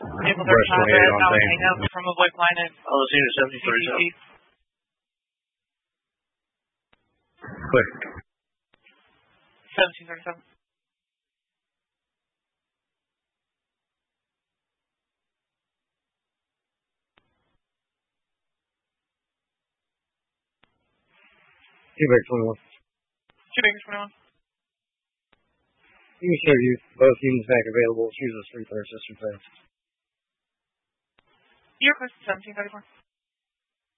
Vehicle Brush 28 on Allen from a white line at All the senior 7037. Clear. 1737. Quebec 21. Quebec 21. You can show you both units back available. Choose a 3 third sister fast. Your request 1734.